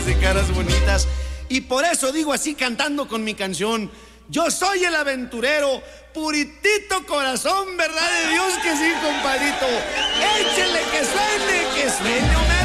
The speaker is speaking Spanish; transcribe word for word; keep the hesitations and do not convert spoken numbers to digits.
ojos y caras bonitas. Y por eso digo así cantando con mi canción: yo soy el aventurero, puritito corazón, verdad de Dios que sí, compadrito. Échele que suene, que suene, Homero.